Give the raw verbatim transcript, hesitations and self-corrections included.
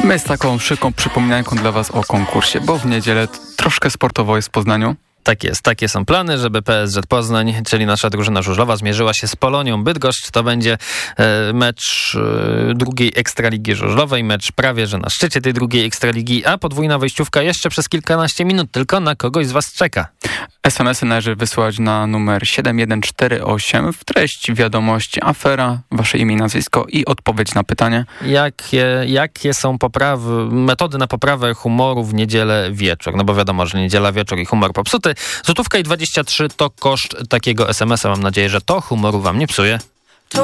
My z taką szybką przypominanką dla Was o konkursie, bo w niedzielę troszkę sportowo jest w Poznaniu. Tak jest, takie są plany, żeby P S Z Poznań, czyli nasza drużyna żużlowa, zmierzyła się z Polonią Bydgoszcz. To będzie e, mecz e, drugiej Ekstraligi żużlowej, mecz prawie że na szczycie tej drugiej Ekstraligi, a podwójna wejściówka jeszcze przez kilkanaście minut tylko na kogoś z Was czeka. es em esy należy wysłać na numer siedem jeden cztery osiem. W treści wiadomości afera, Wasze imię i nazwisko i odpowiedź na pytanie. Jakie, jakie są poprawy, metody na poprawę humoru w niedzielę wieczór? No bo wiadomo, że niedziela wieczór i humor popsuty. Złotówka i dwadzieścia trzy to koszt takiego es em esa. Mam nadzieję, że to humoru Wam nie psuje.